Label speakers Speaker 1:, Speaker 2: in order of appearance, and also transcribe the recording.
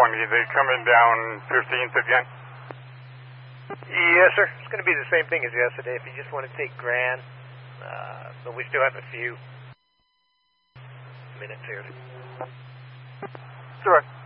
Speaker 1: 20. They coming down 15th again?
Speaker 2: Yes, sir. It's going to be the same thing as yesterday if you just want to take Grand. But we still have a few minutes here.
Speaker 3: It's all right.